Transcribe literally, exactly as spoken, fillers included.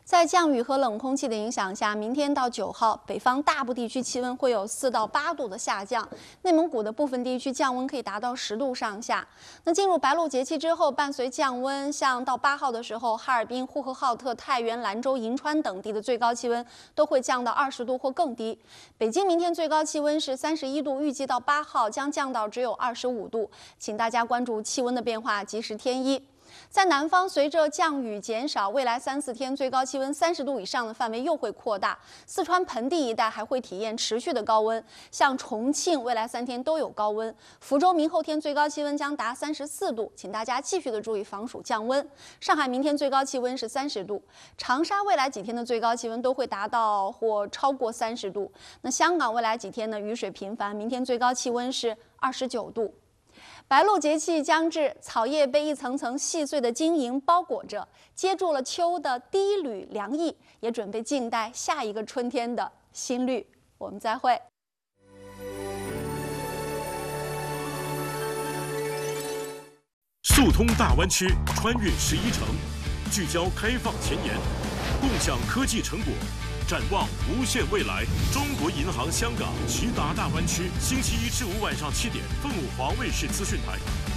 在降雨和冷空气的影响下，明天到九号，北方大部地区气温会有四到八度的下降，内蒙古的部分地区降温可以达到十度上下。那进入白露节气之后，伴随降温，像到八号的时候，哈尔滨、呼和浩特、太原、兰州、银川等地的最高气温都会降到二十度或更低。北京明天最高气温是三十一度，预计到八号将降到只有二十五度，请大家关注气温的变化，及时添衣。 在南方，随着降雨减少，未来三四天最高气温三十度以上的范围又会扩大。四川盆地一带还会体验持续的高温，像重庆未来三天都有高温。福州明后天最高气温将达三十四度，请大家继续的注意防暑降温。上海明天最高气温是三十度，长沙未来几天的最高气温都会达到或超过三十度。那香港未来几天呢，雨水频繁，明天最高气温是二十九度。 白露节气将至，草叶被一层层细碎的晶莹包裹着，接住了秋的第一缕凉意，也准备静待下一个春天的新绿。我们再会。 速通大湾区，穿越十一城，聚焦开放前沿，共享科技成果。 展望无限未来，中国银行香港直达大湾区，星期一至五晚上七点，凤舞华卫视资讯台。